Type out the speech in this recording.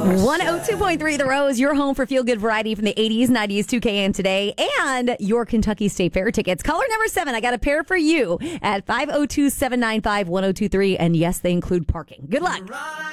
102.3 The Rose, your home for feel-good variety from the 80s, 90s, 2K, and today, and your Kentucky State Fair tickets. Caller number 7, I got a pair for you at 502-795-1023, and yes, they include parking. Good luck.